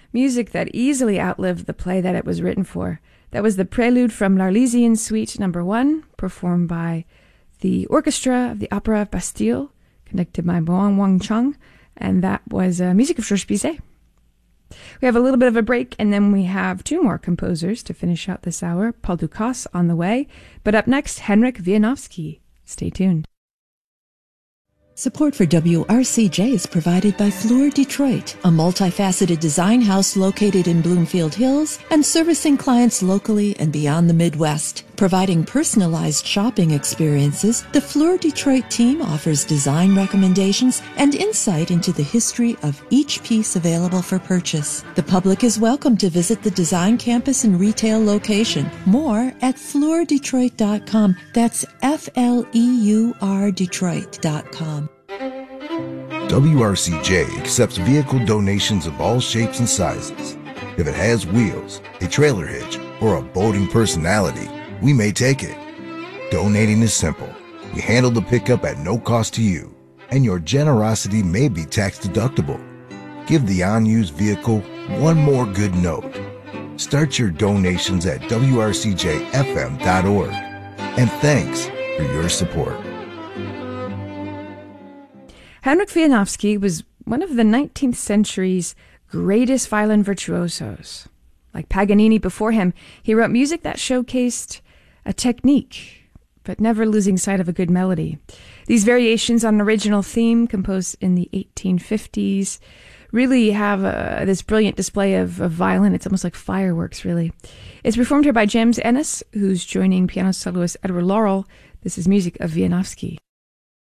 music that easily outlived the play that it was written for. That was the prelude from L'Arlésienne Suite No. 1, performed by the Orchestra of the Opera of Bastille, conducted by Boang Wang Chung, and that was music of Georges Bizet. We have a little bit of a break, and then we have two more composers to finish out this hour. Paul Dukas on the way, but up next, Henryk Wieniawski. Stay tuned. Support for WRCJ is provided by Fleur Detroit, a multifaceted design house located in Bloomfield Hills and servicing clients locally and beyond the Midwest. Providing personalized shopping experiences, the Fleur Detroit team offers design recommendations and insight into the history of each piece available for purchase. The public is welcome to visit the design campus and retail location. More at fleurdetroit.com. That's FLEUR Detroit.com. WRCJ accepts vehicle donations of all shapes and sizes. If it has wheels, a trailer hitch, or a boating personality, we may take it. Donating is simple. We handle the pickup at no cost to you, and your generosity may be tax deductible. Give the unused vehicle one more good note. Start your donations at WRCJFM.org. And thanks for your support. Henryk Wieniawski was one of the 19th century's greatest violin virtuosos. Like Paganini before him, he wrote music that showcased a technique, but never losing sight of a good melody. These variations on an original theme composed in the 1850s really have this brilliant display of violin. It's almost like fireworks, really. It's performed here by James Ennis, who's joining piano soloist Edward Laurel. This is music of Wieniawski.